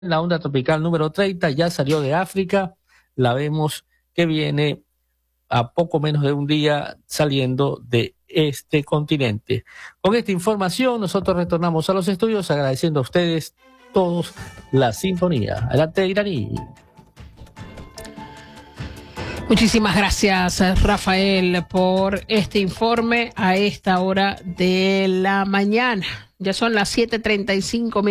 La onda tropical número 30 ya salió de África, la vemos que viene a poco menos de un día saliendo de este continente. Con esta información nosotros retornamos a los estudios agradeciendo a ustedes todos la sintonía. Adelante, Iraní. Muchísimas gracias, Rafael, por este informe a esta hora de la mañana. Ya son las 7:35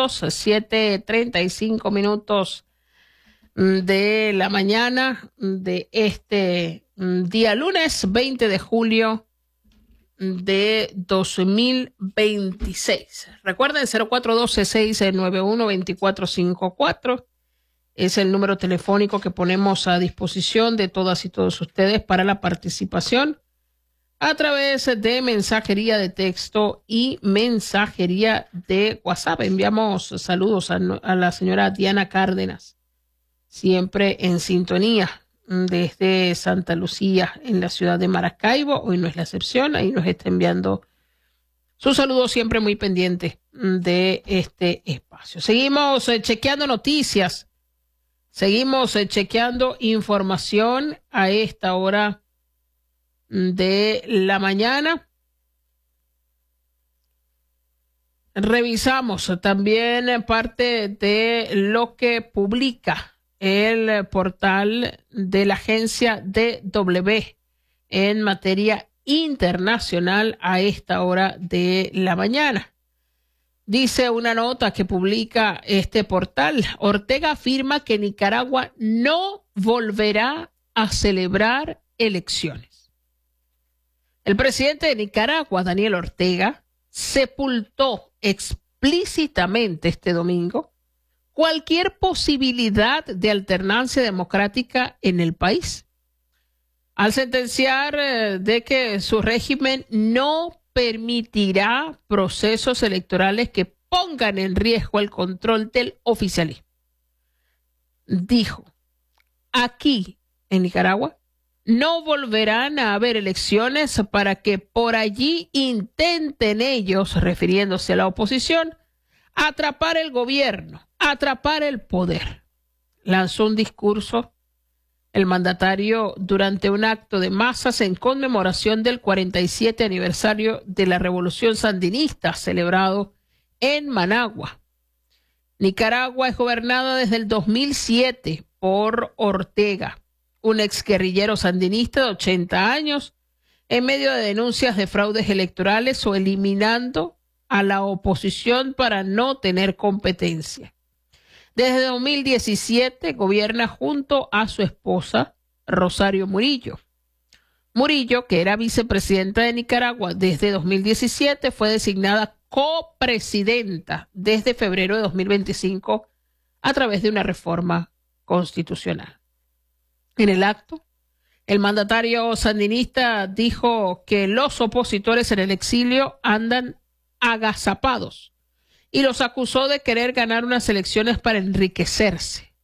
minutos de la mañana de este día lunes 20 de julio de 2026. Recuerden, 0412-691-2454 es el número telefónico que ponemos a disposición de todas y todos ustedes para la participación a través de mensajería de texto y mensajería de WhatsApp. Enviamos saludos a la señora Diana Cárdenas, siempre en sintonía desde Santa Lucía, en la ciudad de Maracaibo. Hoy no es la excepción, ahí nos está enviando su saludo, siempre muy pendiente de este espacio. Seguimos chequeando noticias, seguimos chequeando información a esta hora de la mañana. Revisamos también parte de lo que publica el portal de la agencia DW en materia internacional a esta hora de la mañana. Dice una nota que publica este portal: Ortega afirma que Nicaragua no volverá a celebrar elecciones. El presidente de Nicaragua, Daniel Ortega, sepultó explícitamente este domingo cualquier posibilidad de alternancia democrática en el país, al sentenciar de que su régimen no permitirá procesos electorales que pongan en riesgo el control del oficialismo. Dijo: aquí en Nicaragua no volverán a haber elecciones para que por allí intenten ellos, refiriéndose a la oposición, atrapar el gobierno, atrapar el poder. Lanzó un discurso el mandatario durante un acto de masas en conmemoración del 47 aniversario de la Revolución Sandinista celebrado en Managua. Nicaragua es gobernada desde el 2007 por Ortega, un exguerrillero sandinista de 80 años, en medio de denuncias de fraudes electorales o eliminando a la oposición para no tener competencia. Desde 2017 gobierna junto a su esposa, Rosario Murillo. Murillo, que era vicepresidenta de Nicaragua desde 2017, fue designada copresidenta desde febrero de 2025 a través de una reforma constitucional. En el acto, el mandatario sandinista dijo que los opositores en el exilio andan agazapados y los acusó de querer ganar unas elecciones para enriquecerse.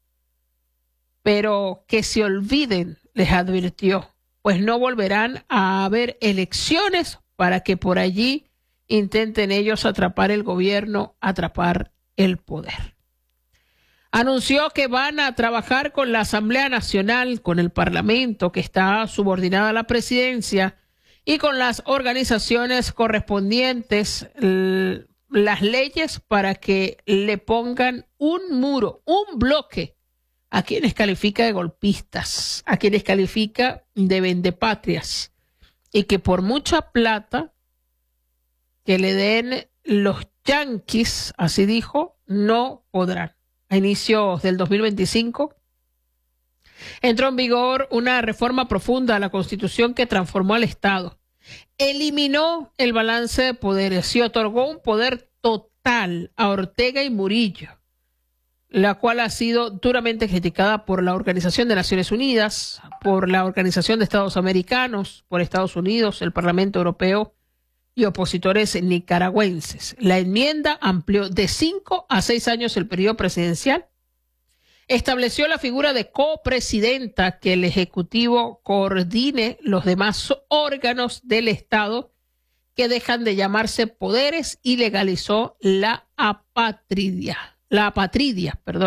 Pero que se olviden, les advirtió, pues no volverán a haber elecciones para que por allí intenten ellos atrapar el gobierno, atrapar el poder. Anunció que van a trabajar con la Asamblea Nacional, con el Parlamento, que está subordinada a la presidencia, y con las organizaciones correspondientes, las leyes para que le pongan un muro, un bloque a quienes califica de golpistas, a quienes califica de vendepatrias, y que por mucha plata que le den los yanquis, así dijo, no podrán. A inicios del 2025 entró en vigor una reforma profunda a la Constitución que transformó al Estado. Eliminó el balance de poderes y otorgó un poder total a Ortega y Murillo, la cual ha sido duramente criticada por la Organización de Naciones Unidas, por la Organización de Estados Americanos, por Estados Unidos, el Parlamento Europeo y opositores nicaragüenses. La enmienda amplió de 5 a 6 años el periodo presidencial, estableció la figura de copresidenta, que el Ejecutivo coordine los demás órganos del Estado que dejan de llamarse poderes, y legalizó la apatridia. la apatridia, perdón.